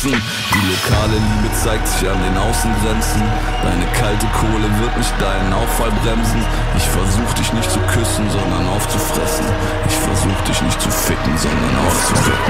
Die lokale Liebe zeigt sich an den Außengrenzen. Deine kalte Kohle wird nicht deinen Auffall bremsen. Ich versuch dich nicht zu küssen, sondern aufzufressen. Ich versuch dich nicht zu ficken, sondern aufzuficken.